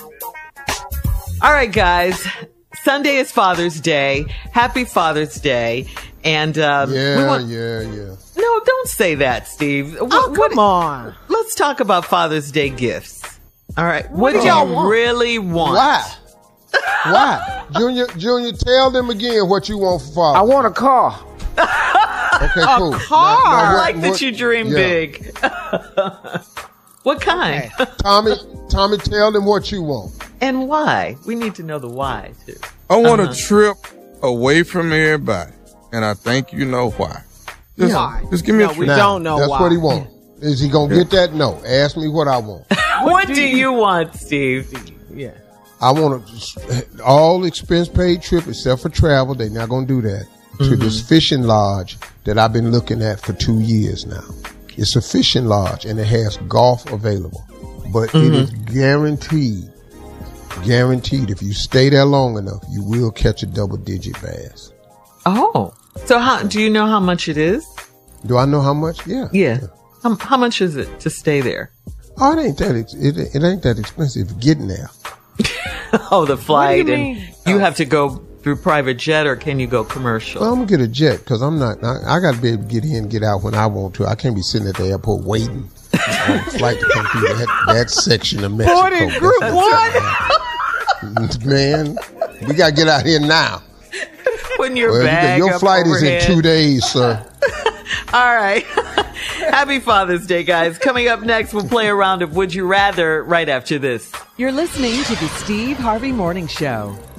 All right, guys. Sunday is Father's Day. Happy Father's Day. And Yeah. No, don't say that, Steve. Come on. Let's talk about Father's Day gifts. All right. What do y'all you want? really want? Why? Junior, tell them again what you want for Father. I want a car. Okay, cool. car. I like that you dream big. What kind? Tommy, tell them what you want. And why? We need to know the why, too. I want a trip away from everybody, and I think you know why. Just give me a trip. We don't know that's why. what he wants. Is he going to get that? No. Ask me what I want. What do you want, Steve? Yeah. I want a all expense paid trip except for travel. They're not going to do that. To this fishing lodge that I've been looking at for 2 years now. It's a fishing lodge and it has golf available. But it is guaranteed if you stay there long enough, you will catch a double-digit bass. Oh. So do you know how much it is? Do I know how much? Yeah. Yeah. How much is it to stay there? Oh, it ain't that expensive getting there. Oh, the flight. What do you and mean? you have to go through private jet, or can you go commercial? Well, I'm going to get a jet because I got to be able to get in and get out when I want to. I can't be sitting at the airport waiting on a flight to come through that section of Mexico. Boarding group one. Man, we got to get out here now. When your bag your up flight overhead. is in 2 days, sir. All right. Happy Father's Day, guys. Coming up next, we'll play a round of Would You Rather right after this. You're listening to the Steve Harvey Morning Show.